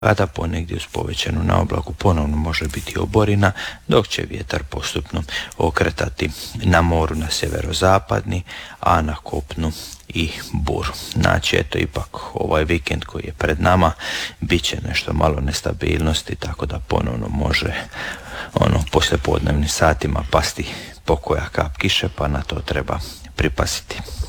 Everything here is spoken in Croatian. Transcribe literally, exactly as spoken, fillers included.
kada ponegdje uz povećanu naoblaku ponovno može biti oborina, dok će vjetar postupno okretati na moru na sjeverozapadni, a na kopnu i buru. Znači, eto, ipak ovaj vikend koji je pred nama bit će nešto malo nestabilnosti, tako da ponovno može ono poslijepodnevnim satima pasti pokoja kap kiše, pa na to treba pripaziti.